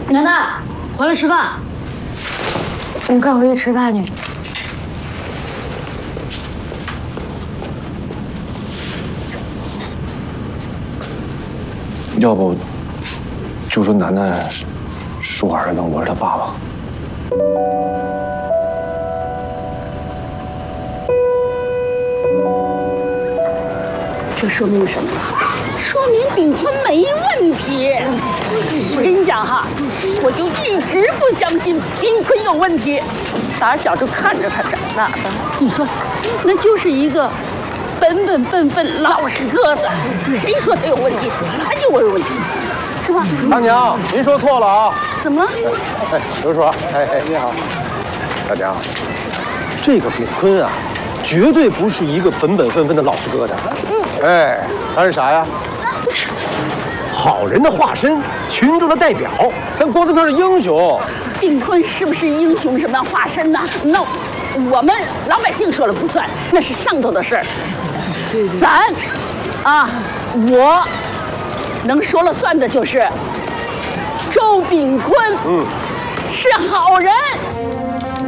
楠楠，回来吃饭。我快回去吃饭去。 要不，就说楠楠是我儿子，我是他爸爸。 这说明什么？说明炳坤没问题。我跟你讲哈，我就一直不相信炳坤有问题，打小就看着他长大的。你说，那就是一个本本分分老实个子，谁说他有问题？他就有问题，是吧？ 大娘，您说错了啊！ 怎么了？ 哎，刘叔，哎，你好，大娘，这个炳坤啊，绝对不是一个本本分分的老实疙瘩。哎，他是啥呀？好人的化身，群众的代表，咱国字片的英雄。 炳坤是不是英雄什么化身呢？那我们老百姓说了不算，那是上头的事儿。对，咱啊，我能说了算的就是周炳坤，是好人。